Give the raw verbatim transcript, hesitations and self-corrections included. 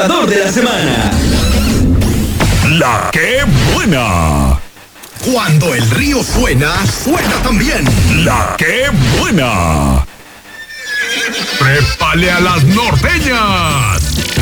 Despertador de la semana. La que buena. Cuando el río suena, suena también. La que buena. Prépale a las norteñas.